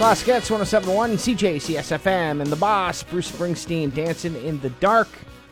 Classic Hits 107.1 CJCS FM and the boss, Bruce Springsteen, Dancing in the Dark.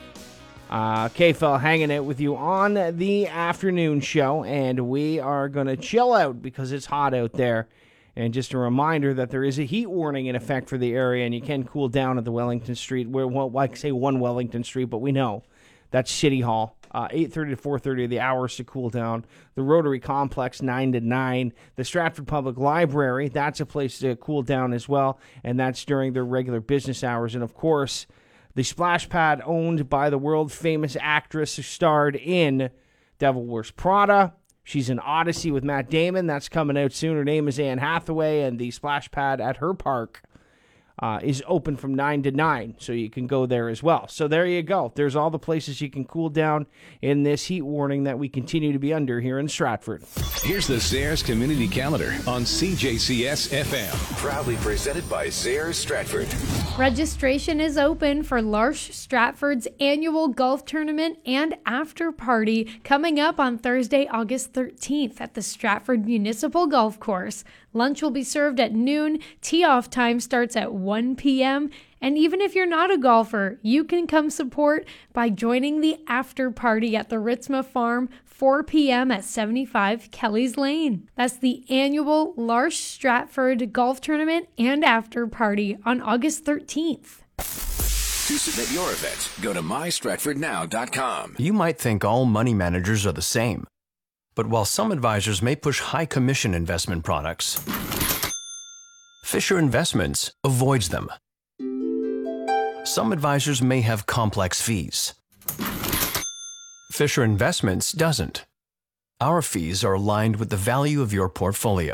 KFL hanging out with you on the afternoon show, and we are going to chill out because it's hot out there. And just a reminder that there is a heat warning in effect for the area, and you can cool down at the Wellington Street, I say one Wellington Street, but we know that's City Hall. 8:30 to 4:30 are the hours to cool down. The Rotary Complex, 9 to 9. The Stratford Public Library, that's a place to cool down as well, and that's during their regular business hours. And, of course, the Splash Pad owned by the world-famous actress who starred in Devil Wears Prada. She's in Odyssey with Matt Damon. That's coming out soon. Her name is Anne Hathaway, and the Splash Pad at her park is open from 9 to 9, so you can go there as well. So there you go. There's all the places you can cool down in this heat warning that we continue to be under here in Stratford. Here's the Sayers Community Calendar on CJCS FM. Proudly presented by Sayers Stratford. Registration is open for L'Arche Stratford's annual golf tournament and after party coming up on Thursday, August 13th at the Stratford Municipal Golf Course. Lunch will be served at noon. Tee-off time starts at 1 p.m. And even if you're not a golfer, you can come support by joining the after party at the Ritzma Farm, 4 p.m. at 75 Kelly's Lane. That's the annual L'Arche Stratford Golf Tournament and after party on August 13th. To submit your event, go to mystratfordnow.com. You might think all money managers are the same. But while some advisors may push high commission investment products, Fisher Investments avoids them. Some advisors may have complex fees. Fisher Investments doesn't. Our fees are aligned with the value of your portfolio.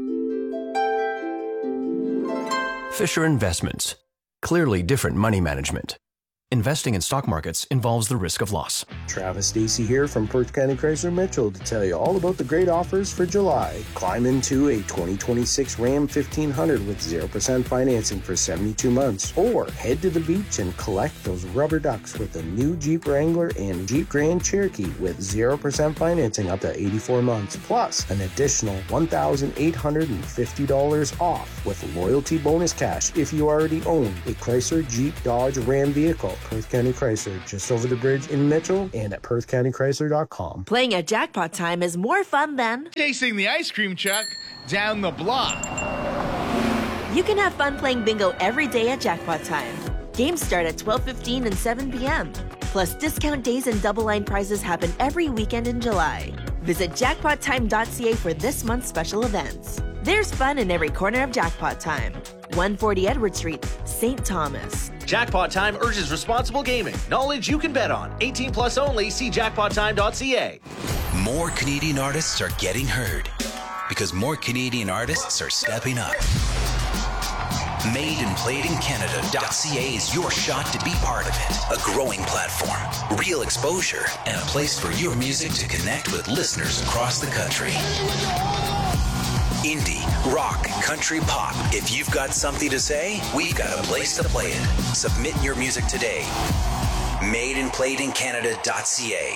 Fisher Investments. Clearly different money management. Investing in stock markets involves the risk of loss. Travis Stacey here from Perth County Chrysler Mitchell to tell you all about the great offers for July. Climb into a 2026 Ram 1500 with 0% financing for 72 months. Or head to the beach and collect those rubber ducks with the new Jeep Wrangler and Jeep Grand Cherokee with 0% financing up to 84 months. Plus an additional $1,850 off with loyalty bonus cash if you already own a Chrysler, Jeep, Dodge, Ram vehicle. Perth County Chrysler, just over the bridge in Mitchell and at perthcountychrysler.com. Playing at Jackpot Time is more fun than chasing the ice cream truck down the block. You can have fun playing bingo every day at Jackpot Time. Games start at 12:15 and 7 p.m. Plus, discount days and double line prizes happen every weekend in July. Visit jackpottime.ca for this month's special events. There's fun in every corner of Jackpot Time. 140 Edward Street, St. Thomas. Jackpot Time urges responsible gaming. Knowledge you can bet on. 18 plus only. See jackpottime.ca. More Canadian artists are getting heard because more Canadian artists are stepping up. MadeandPlayedInCanada.ca is your shot to be part of it. A growing platform, real exposure, and a place for your music to connect with listeners across the country. Indie, rock, country, pop. If you've got something to say, we've got a place to play it. Submit your music today. MadeandPlayedInCanada.ca.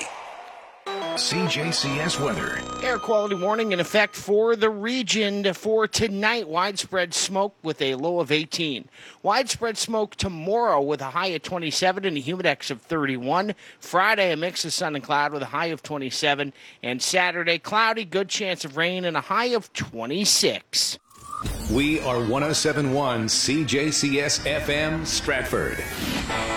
CJCS weather. Air quality warning in effect for the region for tonight. Widespread smoke with a low of 18. Widespread smoke tomorrow with a high of 27 and a humidex of 31. Friday, a mix of sun and cloud with a high of 27. And Saturday, cloudy, good chance of rain and a high of 26. We are 107.1 CJCS FM Stratford.